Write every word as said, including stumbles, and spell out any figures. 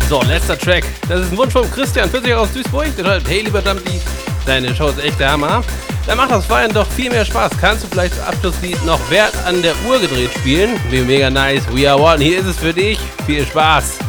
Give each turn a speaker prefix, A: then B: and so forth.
A: So, letzter Track. Das ist ein Wunsch von Christian, vierzig aus Duisburg. Der schreibt, hey lieber Dumpy, deine Show ist echt der Hammer. Da macht das Feiern doch viel mehr Spaß. Kannst du vielleicht das Abschlusslied noch Wert an der Uhr gedreht spielen? Wie mega nice. We are one. Hier ist es für dich. Viel Spaß.